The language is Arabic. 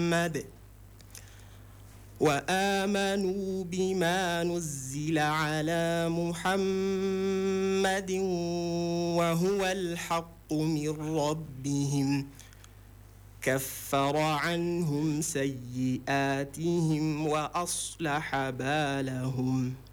محمد وآمنوا بما نزل على محمد وهو الحق من ربهم كفر عنهم سيئاتهم وأصلح بالهم